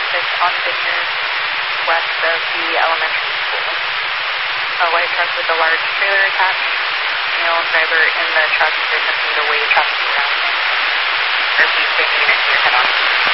traffic on Vineyard, west of the elementary school. A white truck with a large trailer attached. Male driver in the truck is attempting to wave traffic around him. Repeat, stay in unit to your head on.